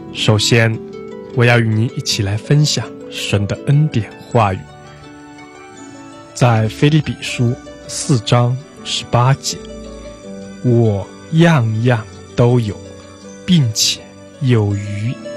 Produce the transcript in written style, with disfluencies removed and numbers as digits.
首先，我要与您一起来分享神的恩典话语，在腓立比书4章18节，我样样都有，并且有余